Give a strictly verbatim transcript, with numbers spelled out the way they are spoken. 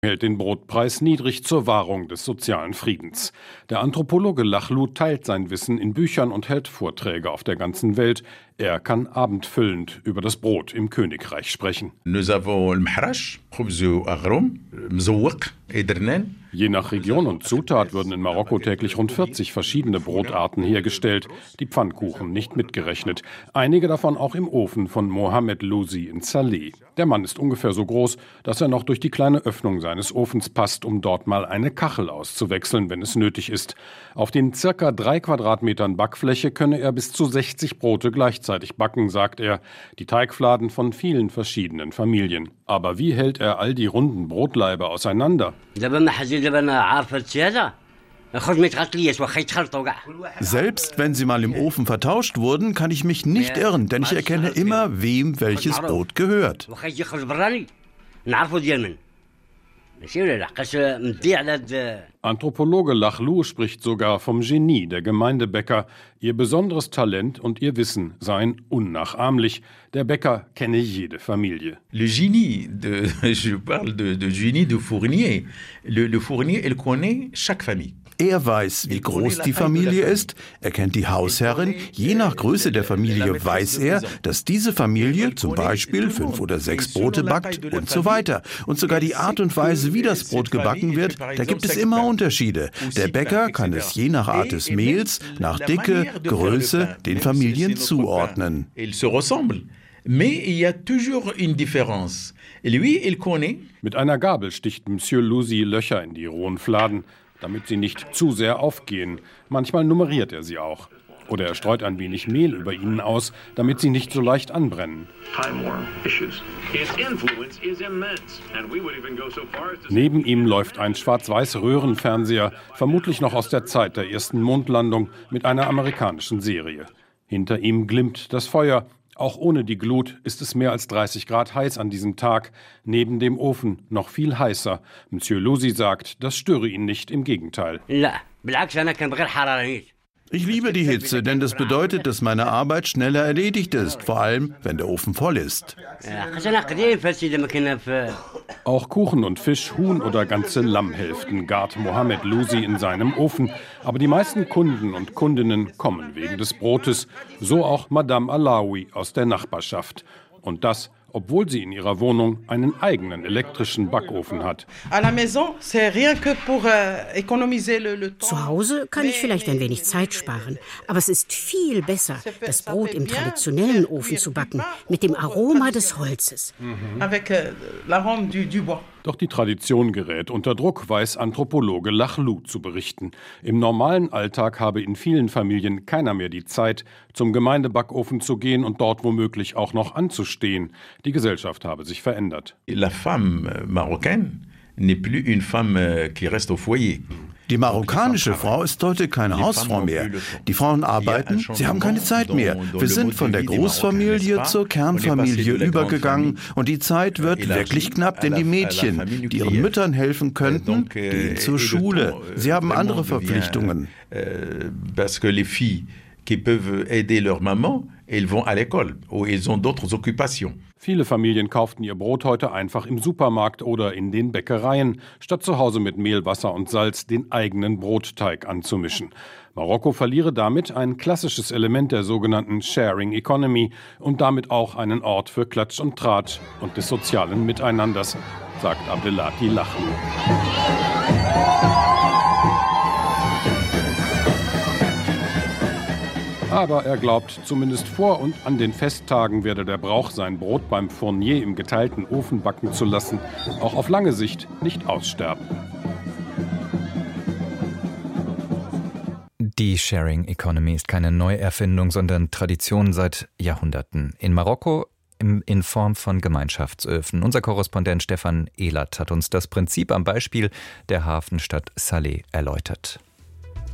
hält den Brotpreis niedrig zur Wahrung des sozialen Friedens. Der Anthropologe Lachlu teilt sein Wissen in Büchern und hält Vorträge auf der ganzen Welt. Er kann abendfüllend über das Brot im Königreich sprechen. Je nach Region und Zutat würden in Marokko täglich rund vierzig verschiedene Brotarten hergestellt, die Pfannkuchen nicht mitgerechnet. Einige davon auch im Ofen von Mohamed Louzi in Salé. Der Mann ist ungefähr so groß, dass er noch durch die kleine Öffnung seines Ofens passt, um dort mal eine Kachel auszuwechseln, wenn es nötig ist. Auf den circa drei Quadratmetern Backfläche könne er bis zu sechzig Brote gleichzeitig backen, sagt er. Die Teigfladen von vielen verschiedenen Familien. Aber wie hält er all die runden Brotlaibe auseinander? Selbst wenn sie mal im Ofen vertauscht wurden, kann ich mich nicht irren, denn ich erkenne immer, wem welches Brot gehört. Anthropologe Lachlu spricht sogar vom Genie der Gemeindebäcker. Ihr besonderes Talent und ihr Wissen seien unnachahmlich. Der Bäcker kenne jede Familie. Le génie de, je parle de, de génie de fournier. Le, le fournier, il connaît chaque famille. Er weiß, wie groß die Familie ist, er kennt die Hausherrin. Je nach Größe der Familie weiß er, dass diese Familie zum Beispiel fünf oder sechs Brote backt und so weiter. Und sogar die Art und Weise, wie das Brot gebacken wird, da gibt es immer Unterschiede. Der Bäcker kann es je nach Art des Mehls, nach Dicke, Größe den Familien zuordnen. Mit einer Gabel sticht Monsieur Louzi Löcher in die rohen Fladen, damit sie nicht zu sehr aufgehen. Manchmal nummeriert er sie auch. Oder er streut ein wenig Mehl über ihnen aus, damit sie nicht so leicht anbrennen. Neben ihm läuft ein schwarz-weiß Röhrenfernseher, vermutlich noch aus der Zeit der ersten Mondlandung, mit einer amerikanischen Serie. Hinter ihm glimmt das Feuer. Auch ohne die Glut ist es mehr als dreißig Grad heiß an diesem Tag. Neben dem Ofen noch viel heißer. Monsieur Louzi sagt, das störe ihn nicht, im Gegenteil. Ich liebe die Hitze, denn das bedeutet, dass meine Arbeit schneller erledigt ist, vor allem, wenn der Ofen voll ist. Auch Kuchen und Fisch, Huhn oder ganze Lammhälften gart Mohamed Louzi in seinem Ofen. Aber die meisten Kunden und Kundinnen kommen wegen des Brotes. So auch Madame Alaoui aus der Nachbarschaft. Und das, obwohl sie in ihrer Wohnung einen eigenen elektrischen Backofen hat. Zu Hause kann ich vielleicht ein wenig Zeit sparen, aber es ist viel besser, das Brot im traditionellen Ofen zu backen, mit dem Aroma des Holzes. Mhm. Doch die Tradition gerät unter Druck, weiß Anthropologe Lachlu zu berichten. Im normalen Alltag habe in vielen Familien keiner mehr die Zeit, zum Gemeindebackofen zu gehen und dort womöglich auch noch anzustehen. Die Gesellschaft habe sich verändert. La femme marocaine n'est plus une femme qui reste au foyer. Die marokkanische Frau ist heute keine Hausfrau mehr. Die Frauen arbeiten, sie haben keine Zeit mehr. Wir sind von der Großfamilie zur Kernfamilie übergegangen und die Zeit wird wirklich knapp, denn die Mädchen, die ihren Müttern helfen könnten, gehen zur Schule. Sie haben andere Verpflichtungen. Parce que les filles qui peuvent aider leur maman, elles vont à l'école ou elles ont d'autres occupations. Viele Familien kauften ihr Brot heute einfach im Supermarkt oder in den Bäckereien, statt zu Hause mit Mehl, Wasser und Salz den eigenen Brotteig anzumischen. Marokko verliere damit ein klassisches Element der sogenannten Sharing Economy und damit auch einen Ort für Klatsch und Tratsch und des sozialen Miteinanders, sagt Abdelati Lachlu. Aber er glaubt, zumindest vor und an den Festtagen werde der Brauch, sein Brot beim Fournier im geteilten Ofen backen zu lassen, auch auf lange Sicht nicht aussterben. Die Sharing Economy ist keine Neuerfindung, sondern Tradition seit Jahrhunderten. In Marokko in Form von Gemeinschaftsöfen. Unser Korrespondent Stefan Ehlert hat uns das Prinzip am Beispiel der Hafenstadt Salé erläutert.